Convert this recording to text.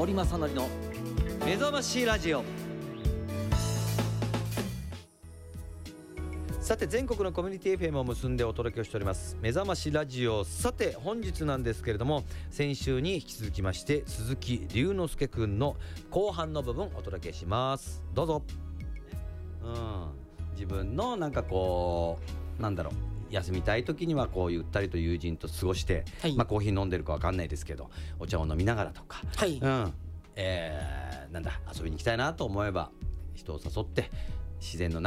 森正則の目覚ましラジオ。さて全国のコミュニティ FM を結んでお届けをしております目覚ましラジオ。さて本日なんですけれども、先週に引き続きまして鈴木龍之介くんの後半の部分お届けします。どうぞ。自分のなんかこうなんだろう、休みたい時にはこうゆったりと友人と過ごして、 はい、 コーヒー飲んでるか分かんないですけどお茶を飲みながらとか、 はい、 なんだ遊びに行きたいなと思えば人を誘って自然の